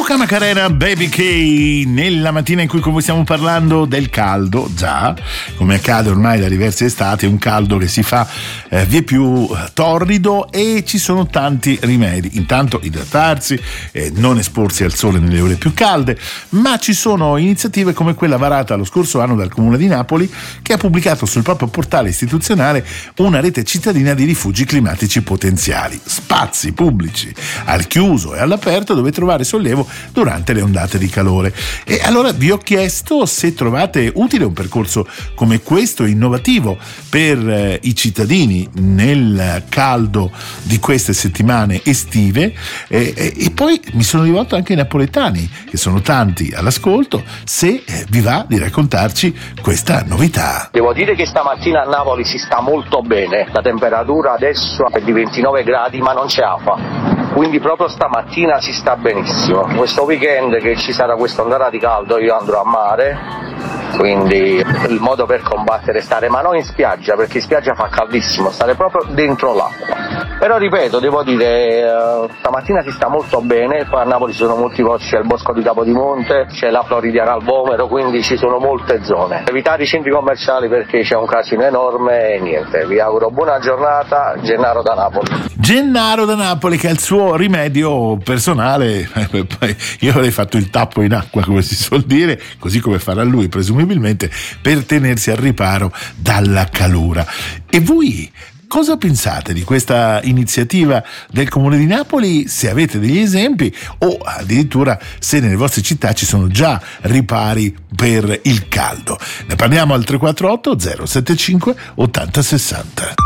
Luca Macarena, Baby K, nella mattina in cui con voi stiamo parlando del caldo, già, come accade ormai da diverse estati, un caldo che si fa vie più torrido e ci sono tanti rimedi. Intanto idratarsi, non esporsi al sole nelle ore più calde, ma ci sono iniziative come quella varata lo scorso anno dal Comune di Napoli, che ha pubblicato sul proprio portale istituzionale una rete cittadina di rifugi climatici potenziali, spazi pubblici al chiuso e all'aperto dove trovare sollievo durante le ondate di calore. E allora vi ho chiesto se trovate utile un percorso come questo, innovativo per i cittadini nel caldo di queste settimane estive, e poi mi sono rivolto anche ai napoletani, che sono tanti all'ascolto, se vi va di raccontarci questa novità. Devo dire che stamattina a Napoli si sta molto bene, la temperatura adesso è di 29 gradi ma non c'è afa. Quindi proprio stamattina si sta benissimo. Questo weekend che ci sarà questa ondata di caldo io andrò a mare, quindi il modo per combattere è stare, ma non in spiaggia, perché in spiaggia fa caldissimo, stare proprio dentro l'acqua. Però ripeto, devo dire, stamattina si sta molto bene, poi a Napoli ci sono molti posti, c'è il Bosco di Capodimonte, c'è la Floridiana al Vomero, quindi ci sono molte zone. Evitare i centri commerciali perché c'è un casino enorme e niente. Vi auguro buona giornata, Gennaro da Napoli. Gennaro da Napoli, che ha il suo rimedio personale, io avrei fatto il tappo in acqua, come si suol dire, così come farà lui presumibilmente, per tenersi al riparo dalla calura. E voi cosa pensate di questa iniziativa del Comune di Napoli? Se avete degli esempi o addirittura se nelle vostre città ci sono già ripari per il caldo. Ne parliamo al 348 075 8060.